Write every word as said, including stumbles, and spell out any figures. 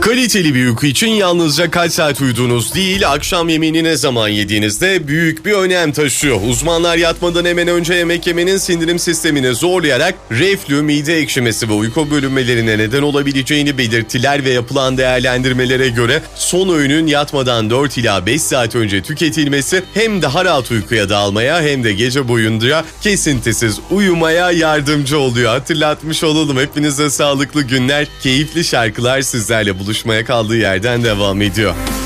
Kaliteli bir uyku için yalnızca kaç saat uyuduğunuz değil, akşam yemeğini ne zaman yediğinizde büyük bir önem taşıyor. Uzmanlar yatmadan hemen önce yemek yemenin sindirim sistemini zorlayarak reflü, mide ekşimesi ve uyku bölünmelerine neden olabileceğini belirttiler ve yapılan değerlendirmelere göre son öğünün yatmadan dört ila beş saat önce tüketilmesi hem daha rahat uykuya dalmaya hem de gece boyunca kesintisiz uyumaya yardımcı oluyor. Hatırlatmış olalım. Hepinize sağlıklı günler, keyifli şarkılar sizlerle buluşmaya kaldığı yerden devam ediyor.